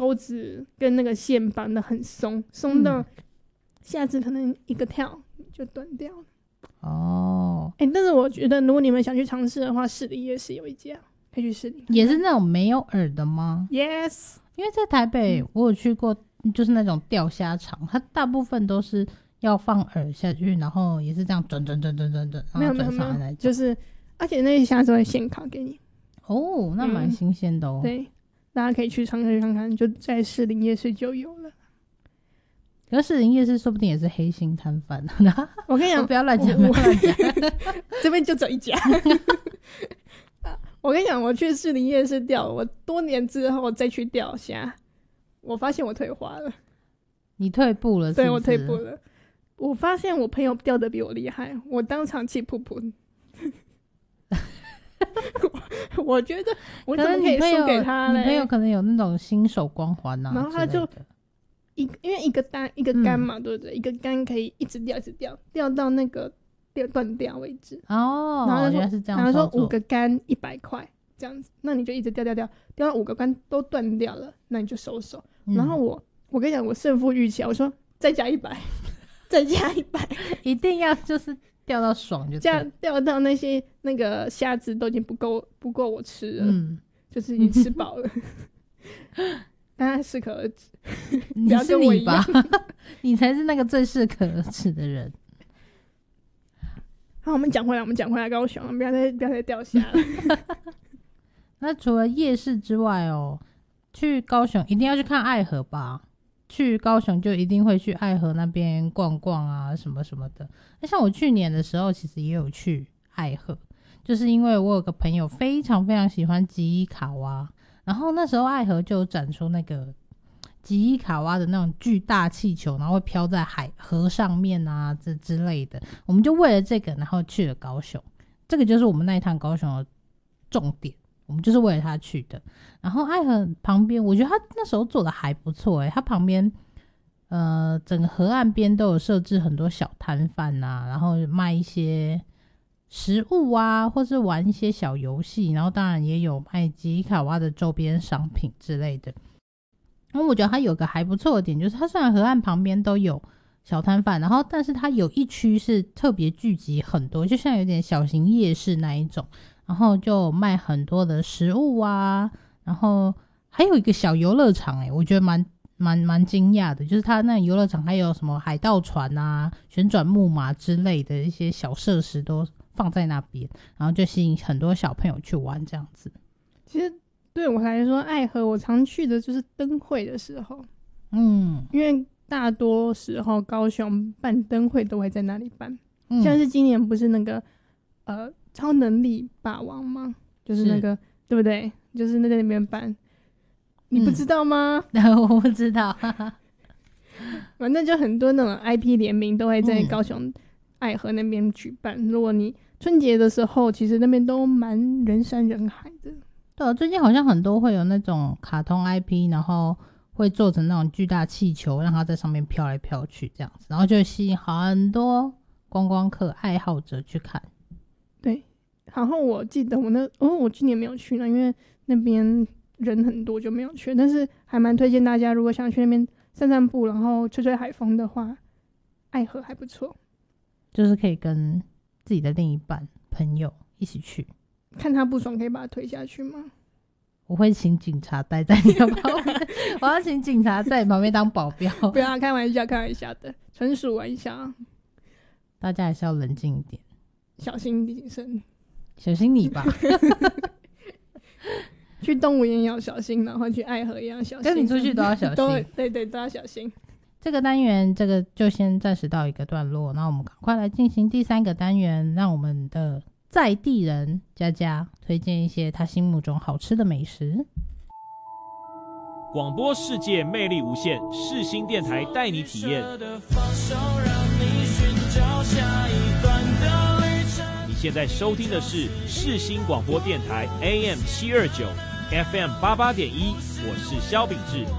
钩子跟那个线绑得很松到下肢可能一个跳就断掉了。哦，但是我觉得如果你们想去尝试的话，士林夜市有一家可以去士林。 也是那种没有耳的吗？ Yes， 因为在台北我有去过，就是那种钓虾场，它大部分都是要放饵下去，然后也是这样转， 没有转上来那种， 就是而且那些虾子会现烤给你。 哦，那蛮新鲜的哦。 对，大家可以去尝试看看，就在士林夜市就有了。 可是士林夜市说不定也是黑心摊贩。 我跟你讲， 不要乱讲，不要乱讲。 这边就只有一家。我跟你讲，我去士林夜市钓，我多年之后再去钓虾，我发现我退化了。 你退步了是不是？ 对，我退步了。我发现我朋友钓得比我厉害，我当场气噗噗。我觉得我怎么可以输给他呢？ 你朋友可能有那种新手光环啊， 然后他就因为一个竿嘛，对不对？一个竿可以一直钓，一直钓到那个断掉为止。 哦， 然后原来是这样。 然后说5个竿100块这样子，那你就一直钓到5个竿都断掉了，那你就收手。然后我跟你讲，我胜负欲起来，我说再加100，再加100， 一定要就是钓到爽就对， 钓到那个虾子都已经不够我吃了，就是已经吃饱了。当然适可而止。 你是你吧？你才是那个最适可而止的人。 好，我们讲回来高雄，不要再钓虾了。 那除了夜市之外哦，去高雄一定要去看爱河吧？去高雄就一定会去爱河那边逛逛啊，什么什么的。那像我去年的时候，其实也有去爱河，就是因为我有个朋友非常非常喜欢吉伊卡蛙，然后那时候爱河就有展出那个吉伊卡蛙的那种巨大气球，然后会飘在河上面啊之类的。我们就为了这个，然后去了高雄。这个就是我们那一趟高雄的重点。我们就是为了他去的。然后爱河旁边，我觉得他那时候做的还不错他旁边整个河岸边都有设置很多小摊贩啊，然后卖一些食物啊，或是玩一些小游戏，然后当然也有卖吉伊卡蛙的周边商品之类的。然后我觉得它有个还不错的点，就是它虽然河岸旁边都有小摊贩，然后但是它有一区是特别聚集很多，就像有点小型夜市那一种，然后就卖很多的食物啊，然后还有一个小游乐场我觉得蛮惊讶的，就是它那游乐场还有什么海盗船啊、旋转木马之类的一些小设施都放在那边，然后就吸引很多小朋友去玩这样子。 其实对我来说，爱河我常去的就是灯会的时候，因为大多时候高雄办灯会都会在那里办，像是今年不是那个超能力霸王吗？就是那个对不对？就是在那边办，你不知道吗？ 我不知道。 反正就很多那种 IP 联名都会在高雄爱河那边举办。如果你春节的时候，其实那边都蛮人山人海的。 对啊，最近好像很多会有那种卡通 IP， 然后会做成那种巨大气球，让它在上面飘来飘去这样子，然后就吸引很多观光客爱好者去看。 对，然后我记得我去年没有去呢，因为那边人很多就没有去，但是还蛮推荐大家，如果想去那边散散步，然后吹吹海风的话，爱河还不错。 就是可以跟自己的另一半朋友一起去， 看他不爽可以把他推下去吗？ 我会请警察待在你的旁边。我要请警察在你旁边当保镖。 不要开玩笑的，纯属玩笑， 大家还是要冷静一点， 小心谨慎。 小心你吧。 去动物园也要小心，然后去爱河也要小心， 跟你出去都要小心。 对，都要小心。 这个单元这个就先暂时到一个段落，那我们赶快来进行第3个单元，让我们的在地人佳佳推荐一些他心目中好吃的美食。 广播世界魅力无限，世新电台带你体验。你现在收听的是世新广播电台 AM729 FM88.1，我是萧秉治。